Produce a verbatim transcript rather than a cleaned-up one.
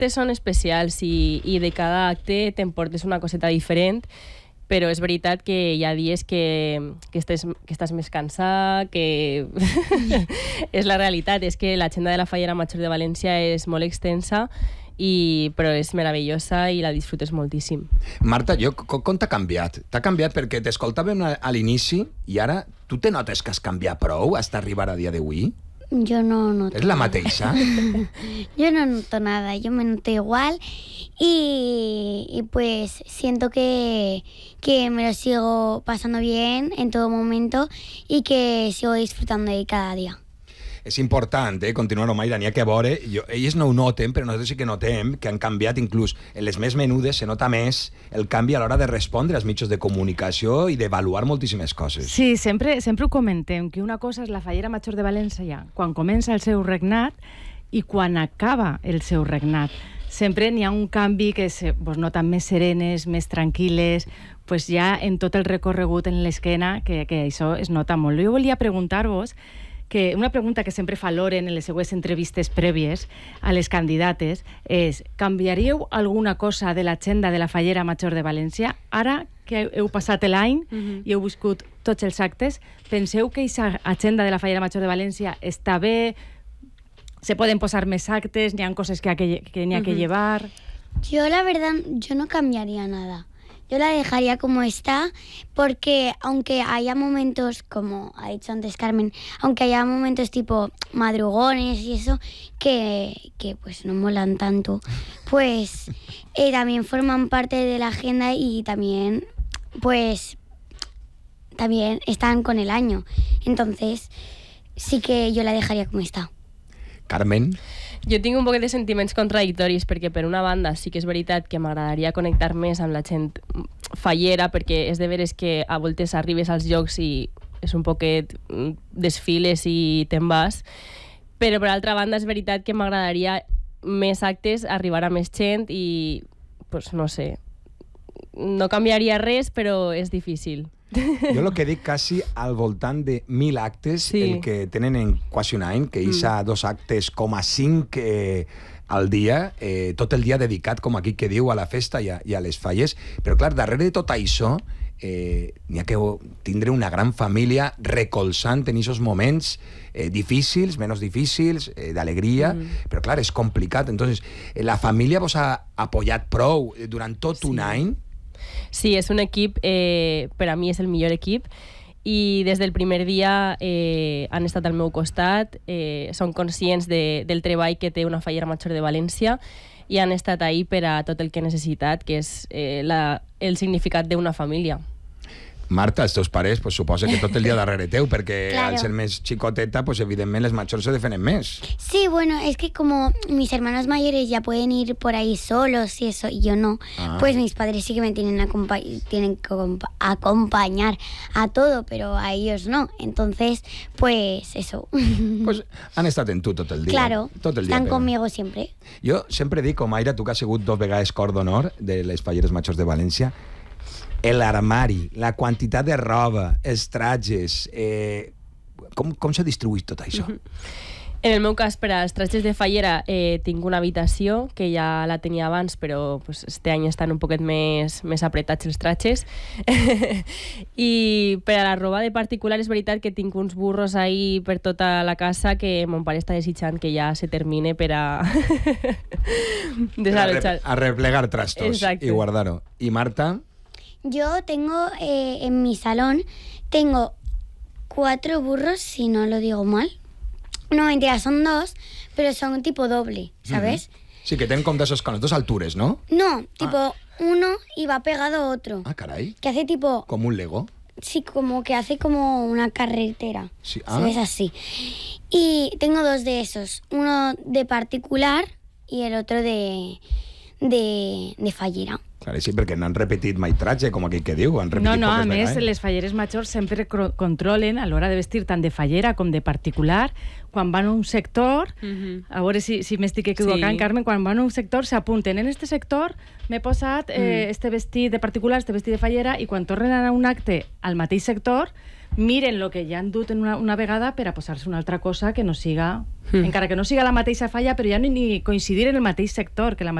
actes són especials i, i de cada acte t'emportes una coseta diferent, però és veritat que hi ha dies que, que, estés, que estàs més cansat, que és la realitat, és que l'agenda de la Fallera Major de València és molt extensa, i, però és meravellosa i la disfrutes moltíssim. Marta, jo, com, com t'ha canviat? T'ha canviat perquè t'escoltàvem a, a l'inici i ara tu te notes que has canviat prou hasta arribar a dia d'avui? Yo no noto. ¿Es la mateixa? Yo no noto nada, yo me noto igual y, y pues siento que, que me lo sigo pasando bien en todo momento y que sigo disfrutando de cada día. És important, eh, continuar-ho, Mayra, n'hi ha que veure. Jo, ells no ho noten, però nosaltres sí que notem que han canviat, inclús en les més menudes se nota més el canvi a l'hora de respondre als mitjans de comunicació i d'avaluar moltíssimes coses. Sí, sempre, sempre ho comentem, que una cosa és la Fallera Major de València quan comença el seu regnat i quan acaba el seu regnat. Sempre n'hi ha un canvi que se pues, noten més serenes, més tranquil·les, pues ja en tot el recorregut en l'esquena, que, que això es nota molt. Jo volia preguntar-vos que una pregunta que sempre fa Loren en les seues entrevistes prèvies a les candidates és: canviaríeu alguna cosa de l'agenda de la Fallera Major de València? Ara que heu passat l'any uh-huh. i heu viscut tots els actes, penseu que aquesta agenda de la Fallera Major de València està bé? Se poden posar més actes? ¿N'hi ha coses que, que, que n'hi ha uh-huh. que llevar? Yo la verdad, yo no cambiaría nada. Yo la dejaría como está, porque aunque haya momentos, como ha dicho antes Carmen, aunque haya momentos tipo madrugones y eso, que, que pues no molan tanto, pues eh, también forman parte de la agenda y también, pues, también están con el año. Entonces, sí que yo la dejaría como está. Carmen? Jo tinc un poc de sentiments contradictoris, perquè per una banda sí que és veritat que m'agradaria connectar més amb la gent fallera, perquè és de veres que a voltes arribes als llocs i és un poquet desfiles i te'n vas, però per altra banda és veritat que m'agradaria més actes, arribar a més gent i, pues, no sé, no canviaria res, però és difícil. Jo el que dic quasi al voltant de mil actes, sí. el que tenen en quasi un any, que és a mm. dos actes com a cinc eh, al dia, eh, tot el dia dedicat, com aquí que diu, a la festa i a, i a les falles. Però clar, darrere de tot això eh, n'hi ha que tindre una gran família recolzant en aquests moments eh, difícils, menys difícils, eh, d'alegria, mm. però clar, és complicat. Entonces, eh, la família vos ha apoyat prou durant tot sí. un any. Sí, és un equip, eh, per a mi és el millor equip, i des del primer dia eh, han estat al meu costat, eh, són conscients de, del treball que té una Fallera Major de València i han estat ahí per a tot el que he necessitat, que és eh, la, el significat d'una família. Marta, els teus pares, pues, suposa que tot el dia darrere teu, perquè claro. al ser més xicoteta, pues, evidentment les majors se defenen més. Sí, bueno, es que como mis hermanos mayores ya pueden ir por ahí solos y eso, y yo no, ah. pues mis padres sí que me tienen, acompa- tienen que acompa- acompañar a todo, pero a ellos no. Entonces, pues eso. Pues han estat en tu tot el dia. Claro, tot el dia, están però. conmigo siempre. Jo sempre dic, Mayra, tu que has sigut dos vegades cor d'honor de les Falleres Majors de València, l'armari, la quantitat de roba, els trajes, eh, com, com s'ha distribuït tot això? En el meu cas, per als trajes de fallera, eh, tinc una habitació que ja la tenia abans, però pues, este any estan un poquet més, més apretats els trajes. I per a la roba de particular és veritat que tinc uns burros ahí per tota la casa que mon pare està desitjant que ja se termine per a... a, a replegar trastos. Exacte. I guardar-ho. I Marta? Yo tengo eh, en mi salón, tengo cuatro burros, si no lo digo mal. No, mentira, son dos, pero son tipo doble, ¿sabes? Mm-hmm. Sí, que tienen como de esos con las dos alturas, ¿no? No, tipo ah. uno y va pegado a otro. Ah, caray. Que hace tipo... ¿Como un Lego? Sí, como que hace como una carretera. Sí. Ah. ¿Sabes? Así. Y tengo dos de esos. Uno de particular y el otro de, de, de fallera. Clar, sí, perquè no han repetit mai tratge, com aquell que diu. Han repetit no, no, a més, vegades. Les falleres majors sempre controlen a l'hora de vestir tant de fallera com de particular. Quan van a un sector, uh-huh. a veure si, si m'estic equivocant, sí. Carmen, quan van a un sector s'apunten. En este sector m'he posat eh, mm. este vestit de particular, este vestit de fallera, i quan tornen a un acte al mateix sector, miren el que ja han dut en una, una vegada per a posar-se una altra cosa que no siga, mm. encara que no siga la mateixa falla, però ja ni, ni coincidir en el mateix sector, que la